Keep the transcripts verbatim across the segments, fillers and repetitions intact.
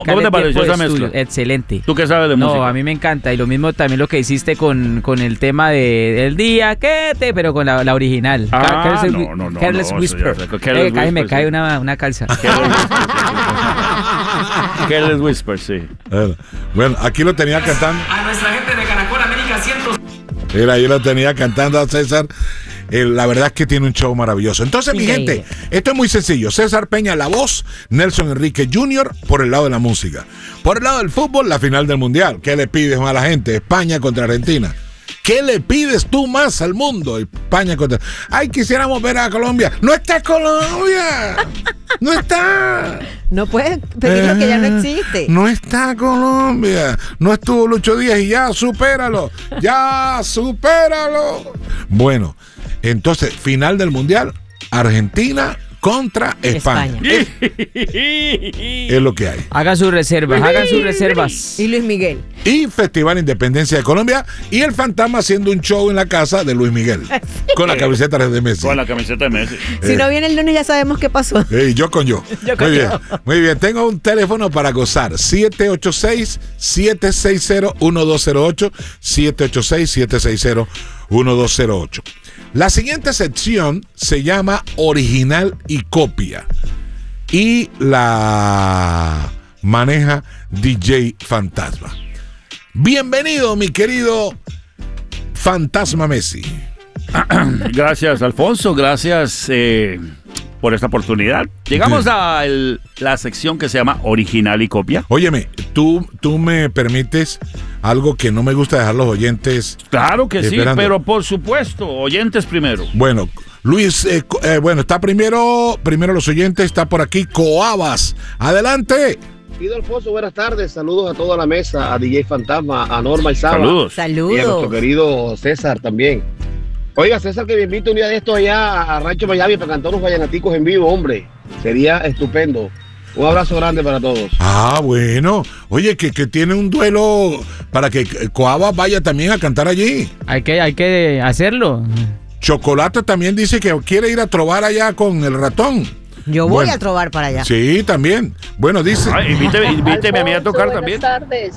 ¿Cómo te pareció esa mezcla? Excelente. ¿Tú qué sabes de no, música? No, a mí me encanta. Y lo mismo también lo que hiciste con, con el tema de El día que te, pero con la, la original. Ah, Careless, no, no, no. Careless no, Whisper. Careless eh, Whisper, cae, me sí. cae una, una calza. Careless Whisper, sí. Bueno, bueno, aquí lo tenía cantando. A nuestra gente de Caracol América ciento. Mira, ahí lo tenía cantando a César. Eh, la verdad es que tiene un show maravilloso. Entonces, mi Increíble. gente, esto es muy sencillo. César Peña, la voz. Nelson Enrique junior por el lado de la música. Por el lado del fútbol, la final del Mundial. ¿Qué le pides más a la gente? España contra Argentina. ¿Qué le pides tú más al mundo? España contra... Ay, quisiéramos ver a Colombia. ¡No está Colombia! ¡No está! No puedes pedir lo que ya no existe. No está Colombia. No estuvo Lucho Díaz y ya, supéralo. Ya, supéralo. Bueno, entonces, final del Mundial, Argentina contra España. España. Es, es lo que hay. Hagan sus reservas, hagan sus reservas. Y Luis Miguel. Y Festival Independencia de Colombia y el Fantasma haciendo un show en la casa de Luis Miguel. Con la camiseta de Messi. Con la camiseta de Messi. Si Eh. no viene el lunes ya sabemos qué pasó. Eh, yo con yo. Yo con muy bien, yo. muy bien. Tengo un teléfono para gozar. siete ocho seis, siete seis cero, uno dos cero ocho. siete ocho seis, siete seis cero, uno dos cero ocho. La siguiente sección se llama Original y Copia. Y la maneja D J Fantasma. Bienvenido, mi querido Fantasma Messi. Gracias, Alfonso. Gracias eh, por esta oportunidad. Llegamos Sí. a el- la sección que se llama Original y Copia. Óyeme, tú, tú me permites algo que no me gusta dejar los oyentes. Claro que sí, Esperando. pero por supuesto, oyentes primero. Bueno, Luis, eh, co- eh, bueno, está primero, primero los oyentes, está por aquí Coabas. Adelante. Guido Alfonso, buenas tardes. Saludos a toda la mesa, a D J Fantasma, a Norma y Saba. Saludos. Y a nuestro Saludos. querido César también. Oiga, César, que me invite un día de esto allá a Rancho Miami para cantar unos vallanaticos en vivo, hombre. Sería estupendo. Un abrazo grande para todos. Ah, bueno. Oye, que, que tiene un duelo para que Coabas vaya también a cantar allí. Hay que, hay que hacerlo. Chocolate también dice que quiere ir a trobar allá con el ratón. Yo voy Bueno. a trobar para allá. Sí, también. Bueno, dice. Ay, invíteme, invíteme a mí a Alfonso, tocar buenas también. tardes.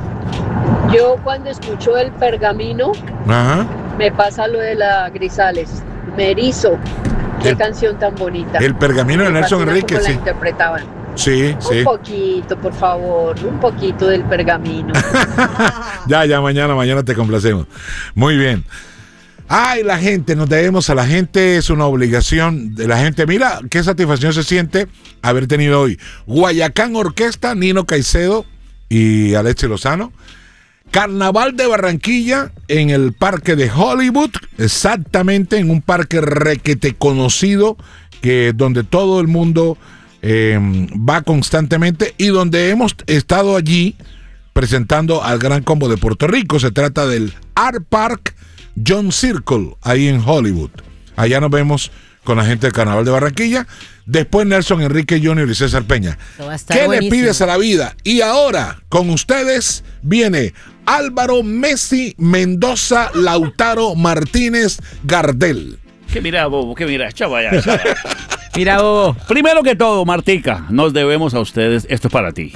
Yo cuando escucho el pergamino Ajá. me pasa lo de la Grisales. Me erizo. Qué El- canción tan bonita. El pergamino de Me Nelson fascina Enrique, cómo sí. la interpretaban. Sí, sí. Un poquito, por favor, un poquito del pergamino. Ya, ya, mañana, mañana te complacemos. Muy bien. Ay, la gente, nos debemos a la gente, es una obligación de la gente. Mira, qué satisfacción se siente haber tenido hoy Guayacán Orquesta, Nino Caicedo y Alexi Lozano. Carnaval de Barranquilla en el parque de Hollywood, exactamente en un parque requete conocido, que donde todo el mundo eh, va constantemente y donde hemos estado allí presentando al Gran Combo de Puerto Rico. Se trata del Art Park John Circle, ahí en Hollywood. Allá nos vemos con la gente del Carnaval de Barranquilla. Después Nelson Enrique junior y César Peña. Eso va a estar ¿Qué buenísimo. le pides a la vida? Y ahora, con ustedes, viene Álvaro Messi Mendoza Lautaro Martínez Gardel. Que mira, bobo, que mira, chaval, ya, chaval. Mira, Bobo. Primero que todo, Martica, nos debemos a ustedes. Esto es para ti.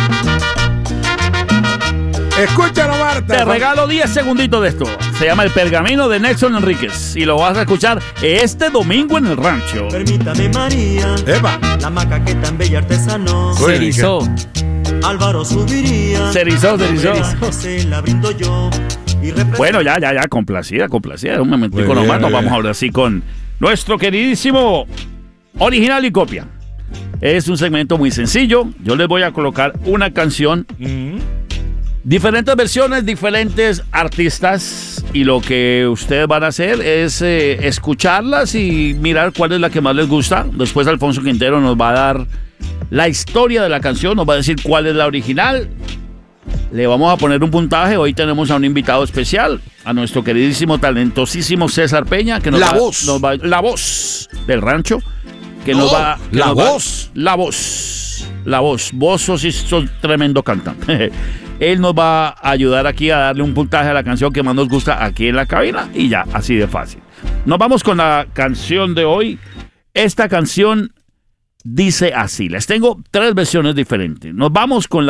Escúchalo, Marta. Te regalo diez segunditos de esto. Se llama El Pergamino de Nelson Enríquez y lo vas a escuchar este domingo en el rancho. Permítame, María, Epa. la maca que tan bella artesanó. Oye, Se erizó. Álvaro subiría. Se erizó, se erizó. Se la brindo yo. Y representa- Bueno, ya, ya, ya, complacida, complacida. Un momentico Muy bien, nomás, nos muy vamos bien. a hablar así con nuestro queridísimo Original y Copia. Es un segmento muy sencillo. Yo les voy a colocar una canción, diferentes versiones, diferentes artistas, y lo que ustedes van a hacer es eh, escucharlas y mirar cuál es la que más les gusta. Después Alfonso Quintero nos va a dar la historia de la canción, nos va a decir cuál es la original. Le vamos a poner un puntaje. Hoy tenemos a un invitado especial, a nuestro queridísimo, talentosísimo César Peña, que nos La va, voz. nos va- la voz del rancho, que No, nos va, que la nos va- voz. la voz, la voz, vos sos, sos tremendo cantante. Él nos va a ayudar aquí a darle un puntaje a la canción que más nos gusta aquí en la cabina y ya, así de fácil. Nos vamos con la canción de hoy. Esta canción dice así. Les tengo tres versiones diferentes. Nos vamos con la